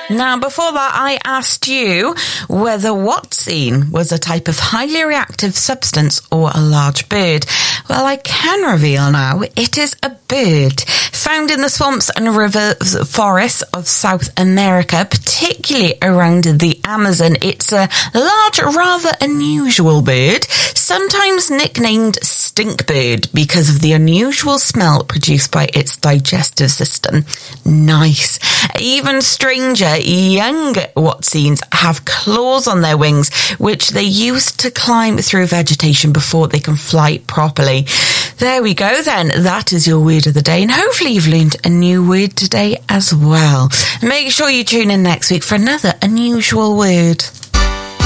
Now, before that, I asked you whether Watsine was a type of highly reactive substance or a large bird. Well, I can reveal now it is a bird found in the swamps and river forests of South America, particularly around the Amazon. It's a large, rather unusual bird, sometimes nicknamed stink bird because of the unusual smell produced by its digestive system. Nice. Even stranger, young Watsines have claws on their wings, which they use to climb through vegetation before they can fly properly. There we go then. That is your word of the day, and hopefully you've learned a new word today as well. Make sure you tune in next week for another unusual word.